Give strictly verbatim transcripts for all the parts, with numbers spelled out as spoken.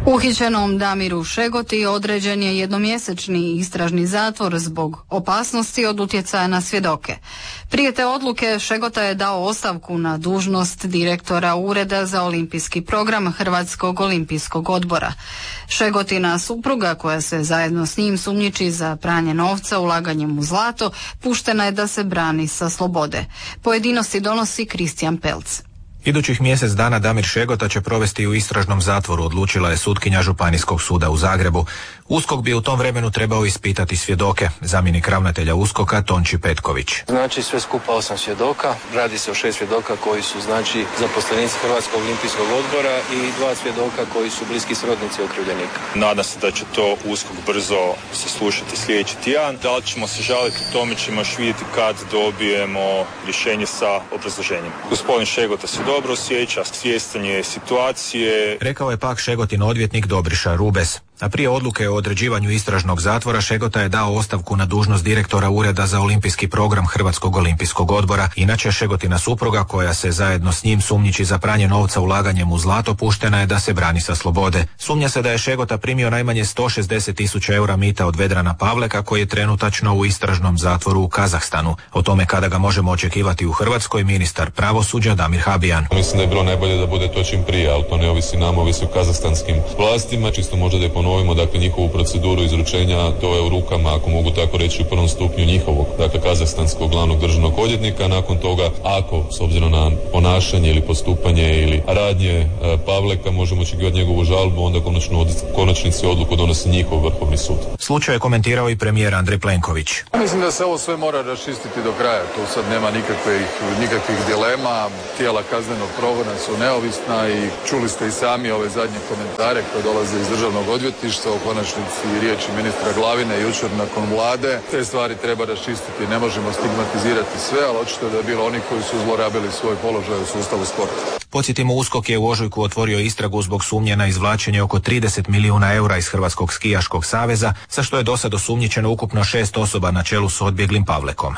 Uhićenom Damiru Šegoti određen je jednomjesečni istražni zatvor zbog opasnosti od utjecaja na svjedoke. Prije te odluke Šegota je dao ostavku na dužnost direktora Ureda za olimpijski program Hrvatskog olimpijskog odbora. Šegotina supruga, koja se zajedno s njim sumnjiči za pranje novca ulaganjem u zlato, puštena je da se brani sa slobode. Pojedinosti donosi Kristijan Pelc. Idućih mjesec dana Damir Šegota će provesti u istražnom zatvoru, odlučila je sutkinja Županijskog suda u Zagrebu. USKOK bi u tom vremenu trebao ispitati svjedoke, zamjenik ravnatelja USKOK-a Tonči Petković. Znači sve skupa osam svjedoka, radi se o šest svjedoka koji su znači zaposlenici Hrvatskog olimpijskog odbora i dva svjedoka koji su bliski srodnici okrivljenika. Nadam se da će to USKOK brzo saslušati sljedeći tjedan. Da li ćemo se žaliti, o tome ćemo još vidjeti kad dobijemo rješenje sa obrazloženjem. Gospodin Šegota se dobro osjeća, svjestan je situacije, rekao je pak Šegotin odvjetnik Dobriša Rubes. A prije odluke o određivanju istražnog zatvora Šegota je dao ostavku na dužnost direktora Ureda za olimpijski program Hrvatskog olimpijskog odbora. Inače, Šegotina supruga, koja se zajedno s njim sumnjiči za pranje novca ulaganjem u zlato, puštena je da se brani sa slobode. Sumnja se da je Šegota primio najmanje sto šezdeset tisuća eura mita od Vedrana Pavleka, koji je trenutačno u istražnom zatvoru u Kazahstanu. O tome kada ga možemo očekivati u Hrvatskoj, ministar pravosuđa Damir Habijan. Mislim da je bilo najbolje da bude to čim prije, ali to ne ovisi nama, ovisi o kazahstanskim vlastima. Čisto možda da je ponovimo, dakle, njihovu proceduru izručenja, to je u rukama, ako mogu tako reći, u prvom stupnju njihovog, dakle, kazahstanskog glavnog državnog odvjetnika. Nakon toga, ako, s obzirom na ponašanje ili postupanje ili radnje e, Pavleka, možemo očekivati njegovu žalbu, onda konačno od, konačnici odluku donosi njihov Vrhovni sud. Slučaj je komentirao i premijer Andrej Plenković. Mislim da se ovo sve mora raščistiti do kraja, tu sad nema nikakvih, nikakvih dilema, tijela kaznenog progona su neovisna i čuli ste i sami ove zadnje komentare koje dolaze iz državnog odvjetništva, u konačnici riječi ministra Glavine jučer nakon vlade. Te stvari treba raščistiti, ne možemo stigmatizirati sve, ali očito da je bilo oni koji su zlorabili svoj položaj u sustavu sporta. Podsjetimo, USKOK je u ožujku otvorio istragu zbog sumnje na izvlačenje oko trideset milijuna eura iz Hrvatskog skijaškog saveza, za što je dosad osumnjičeno ukupno šest osoba na čelu s odbjeglim Pavlekom.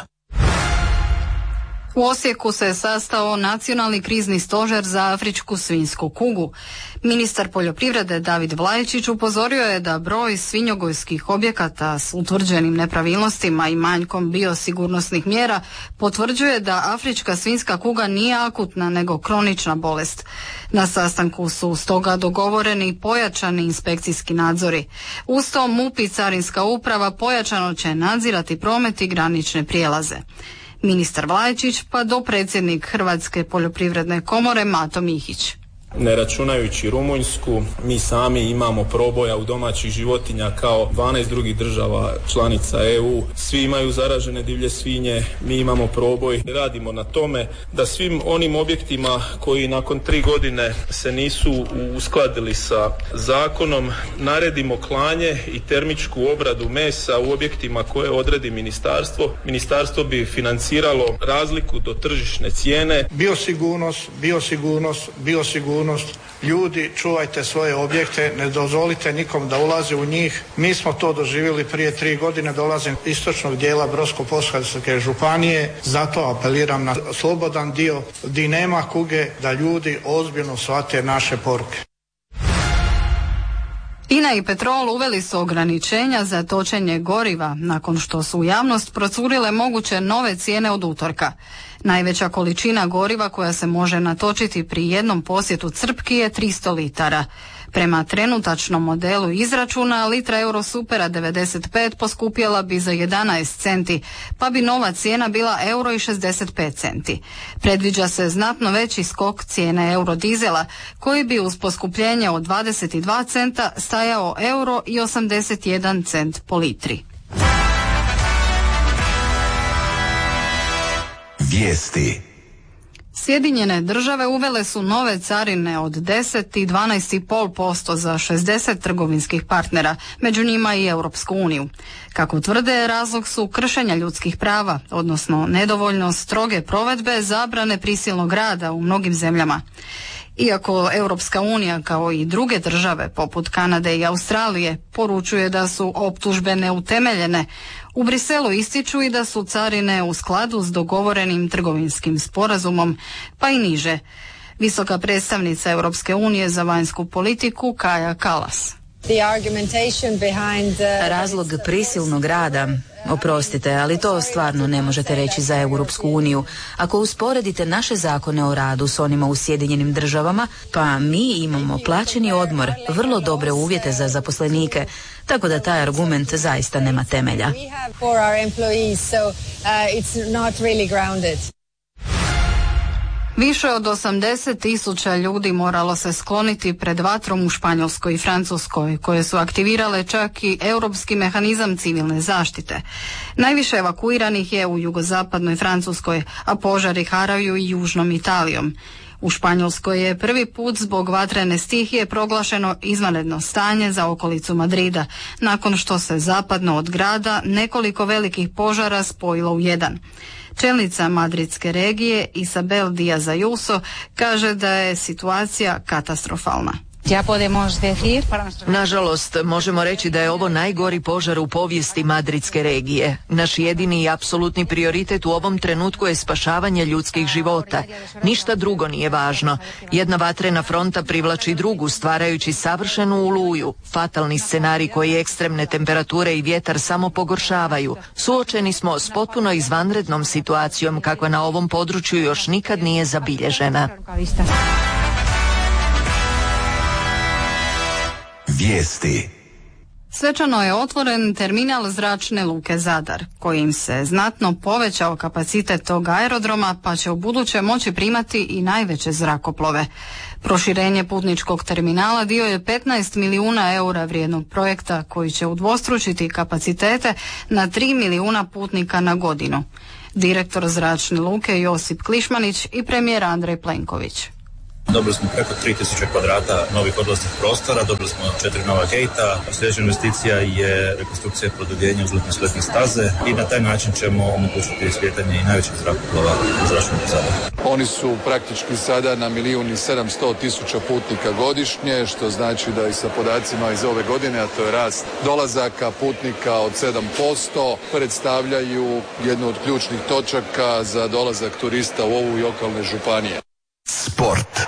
U Osijeku se sastao Nacionalni krizni stožer za afričku svinjsku kugu. Ministar poljoprivrede David Vlajičić upozorio je da broj svinjogojskih objekata s utvrđenim nepravilnostima i manjkom biosigurnosnih mjera potvrđuje da afrička svinjska kuga nije akutna nego kronična bolest. Na sastanku su stoga dogovoreni pojačani inspekcijski nadzori. Uz to MUP i Carinska uprava pojačano će nadzirati promet i granične prijelaze. Ministar Vlajičić pa dopredsjednik Hrvatske poljoprivredne komore Mato Mihić. Ne računajući Rumunjsku, mi sami imamo proboja u domaćih životinja kao dvanaest drugih država članica E U. Svi imaju zaražene divlje svinje, mi imamo proboj. Radimo na tome da svim onim objektima koji nakon tri godine se nisu uskladili sa zakonom, naredimo klanje i termičku obradu mesa u objektima koje odredi ministarstvo. Ministarstvo bi financiralo razliku do tržišne cijene. Biosigurnost, biosigurnost, biosigurnost. Ljudi, čuvajte svoje objekte, ne dozvolite nikom da ulazi u njih. Mi smo to doživjeli prije tri godine, dolazim iz istočnog dijela Brodsko-posavske županije, zato apeliram na slobodan dio gdje nema kuge, da ljudi ozbiljno shvate naše poruke. INA i Petrol uveli su ograničenja za točenje goriva nakon što su u javnost procurile moguće nove cijene od utorka. Najveća količina goriva koja se može natočiti pri jednom posjetu crpki je tristo litara. Prema trenutačnom modelu izračuna, litra Eurosupera devedeset pet poskupjela bi za jedanaest centi, pa bi nova cijena bila euro i šezdeset pet centi. Predviđa se znatno veći skok cijene eurodizela, koji bi uz poskupljenje od dvadeset dva centa stajao euro i osamdeset jedan cent po litri. Vijesti. Sjedinjene države uvele su nove carine od deset i dvanaest zarez pet posto za šezdeset trgovinskih partnera, među njima i Europsku uniju. Kako tvrde, razlog su kršenja ljudskih prava, odnosno nedovoljno stroge provedbe zabrane prisilnog rada u mnogim zemljama. Iako Europska unija, kao i druge države poput Kanade i Australije, poručuje da su optužbe neutemeljene, u Briselu ističu i da su carine u skladu s dogovorenim trgovinskim sporazumom, pa i niže. Visoka predstavnica Europske unije za vanjsku politiku Kaja Kallas. Razlog prisilnog rada, oprostite, ali to stvarno ne možete reći za Europsku uniju. Ako usporedite naše zakone o radu s onima u Sjedinjenim državama, pa mi imamo plaćeni odmor, vrlo dobre uvjete za zaposlenike, tako da taj argument zaista nema temelja. Više od osamdeset tisuća ljudi moralo se skloniti pred vatrom u Španjolskoj i Francuskoj, koje su aktivirale čak i europski mehanizam civilne zaštite. Najviše evakuiranih je u jugozapadnoj Francuskoj, a požari haraju i južnom Italijom. U Španjolskoj je prvi put zbog vatrene stihije proglašeno izvanredno stanje za okolicu Madrida, nakon što se zapadno od grada nekoliko velikih požara spojilo u jedan. Čelnica madridske regije Isabel Díaz Ayuso kaže da je situacija katastrofalna. Nažalost, možemo reći da je ovo najgori požar u povijesti madridske regije. Naš jedini i apsolutni prioritet u ovom trenutku je spašavanje ljudskih života. Ništa drugo nije važno. Jedna vatrena fronta privlači drugu, stvarajući savršenu oluju. Fatalni scenarij koji ekstremne temperature i vjetar samo pogoršavaju. Suočeni smo s potpuno izvanrednom situacijom kakva na ovom području još nikad nije zabilježena. Vijesti. Svečano je otvoren terminal zračne luke Zadar, kojim se znatno povećao kapacitet tog aerodroma, pa će u buduće moći primati i najveće zrakoplove. Proširenje putničkog terminala dio je petnaest milijuna eura vrijednog projekta koji će udvostručiti kapacitete na tri milijuna putnika na godinu. Direktor zračne luke Josip Klišmanić i premijer Andrej Plenković. Dobili smo preko tri tisuće kvadrata novih odlaznih prostora, dobili smo četiri nova gejta. Sljedeća investicija je rekonstrukcija i produljenje uzletne sletne staze i na taj način ćemo omogućiti slijetanje i najvećih zrakoplova u zračnom Zadar. Oni su praktički sada na milijun i sedamsto tisuća putnika godišnje, što znači da i sa podacima iz ove godine, a to je rast dolazaka putnika od sedam posto, predstavljaju jednu od ključnih točaka za dolazak turista u ovu i okolne županije. Sport.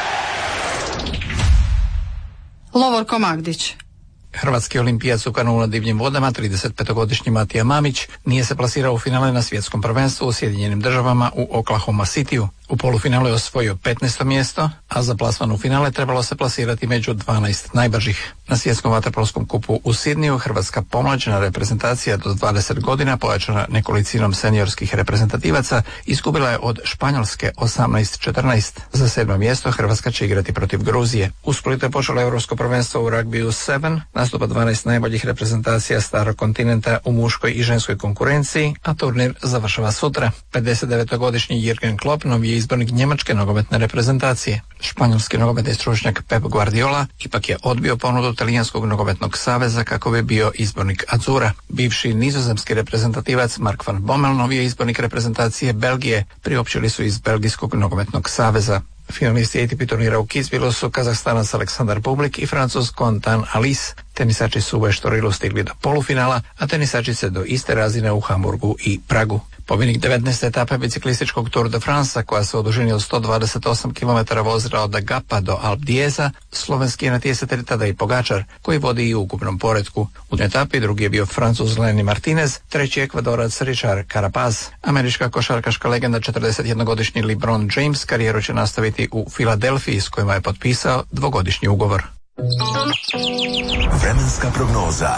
Lovorko Magdić. Hrvatski olimpijac u kanu na divljim vodama, tridesetpetogodišnji Matija Mamić, nije se plasirao u finale na svjetskom prvenstvu u Sjedinjenim državama u Oklahoma Cityu. U polufinalu je osvojio petnaesto mjesto, a za plasman u finale trebalo se plasirati među dvanaest najbržih. Na svjetskom vaterpolskom kupu u Sidniju hrvatska pomlađena reprezentacija do dvadeset godina, pojačana nekolicinom seniorskih reprezentativaca, izgubila je od Španjolske osamnaest četrnaest. Za sedmo mjesto Hrvatska će igrati protiv Gruzije. U Splitu je počelo europsko prvenstvo u ragbiju sedam, nastupa dvanaest najboljih reprezentacija starog kontinenta u muškoj i ženskoj konkurenciji, a turnir završava sutra. pedesetdevetogodišnji Jürgen Klopp novi je izbornik njemačke nogometne reprezentacije. Španjolski nogometni stručnjak Pep Guardiola ipak je odbio ponudu Talijanskog nogometnog saveza kako bi bio izbornik Azzurra. Bivši nizozemski reprezentativac Mark van Bommel novi je izbornik reprezentacije Belgije, priopćili su iz Belgijskog nogometnog saveza. Finalisti A T P turnira u Kitzbühelu su Kazahstanac Aleksandar Bublik i Francuz Quentin Alice. Tenisači su u Estorilu stigli do polufinala, a tenisačice do iste razine u Hamburgu i Pragu. Pobjednik devetnaeste etape biciklističkog Tour de France, koja se u dužini od sto dvadeset osam kilometara vozila od Agapa do Alpe d'Hueza, slovenski je natjecatelj Tadej Pogačar, koji vodi i u ukupnom poretku. U etapi drugi je bio Francuz Lenny Martinez, treći Ekvadorac Richard Carapaz. Američka košarkaška legenda četrdesetjednogodišnji LeBron James karijeru će nastaviti u Filadelfiji, s kojima je potpisao dvogodišnji ugovor. Vremenska prognoza.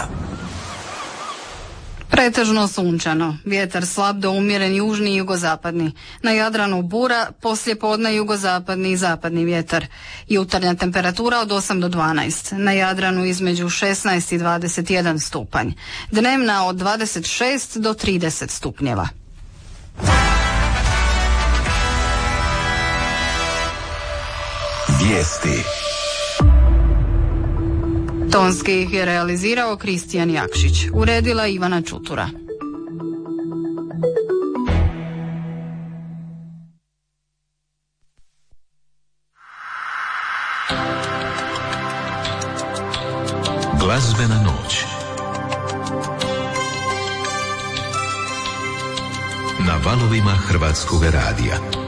Pretežno sunčano, vjetar slab do umjeren južni i jugozapadni. Na Jadranu bura, poslije podne jugozapadni i zapadni vjetar. Jutarnja temperatura od osam do dvanaest. Na Jadranu između šesnaest i dvadeset jedan stupanj. Dnevna od dvadeset šest do trideset stupnjeva. Vijesti. Tonski ih je realizirao Kristijan Jakšić, uredila Ivana Čutura. Glazbena noć. Na valovima Hrvatskog radija.